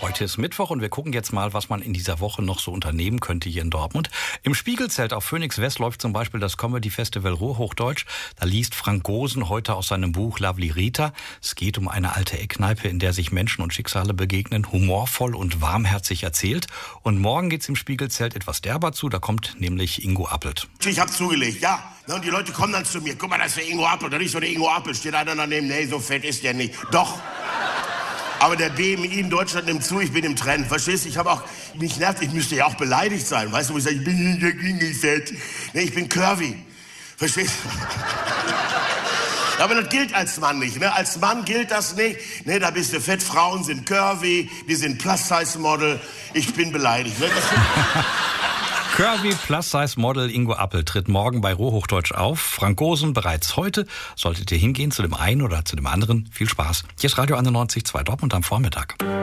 Heute ist Mittwoch und wir gucken jetzt mal, was man in dieser Woche noch so unternehmen könnte hier in Dortmund. Im Spiegelzelt auf Phoenix West läuft zum Beispiel das Comedy Festival Ruhrhochdeutsch. Da liest Frank Gosen heute aus seinem Buch Lovely Rita. Es geht um eine alte Eckkneipe, in der sich Menschen und Schicksale begegnen, humorvoll und warmherzig erzählt. Und morgen geht's im Spiegelzelt etwas derber zu, da kommt nämlich Ingo Appelt. Ich habe zugelegt, ja. Und die Leute kommen dann zu mir, guck mal, das ist der Ingo Appelt. Und ich so, der Ingo Appelt, steht einer daneben, nee, so fett ist der nicht. Doch. Aber der BMI in Deutschland nimmt zu, ich bin im Trend, verstehst du? Ich habe auch, mich nervt, ich müsste ja auch beleidigt sein, weißt du, wo ich sage, ich bin nicht fett. Nee, ich bin curvy, verstehst du? Aber das gilt als Mann nicht, ne? Als Mann gilt das nicht. Ne, da bist du fett, Frauen sind curvy, die sind Plus-Size-Model. Ich bin beleidigt, ne? Curvy Plus-Size-Model Ingo Appelt tritt morgen bei Ruhrhochdeutsch auf. Frank Gosen bereits heute. Solltet ihr hingehen zu dem einen oder zu dem anderen, viel Spaß. Hier ist Radio 91.2 Dortmund am Vormittag.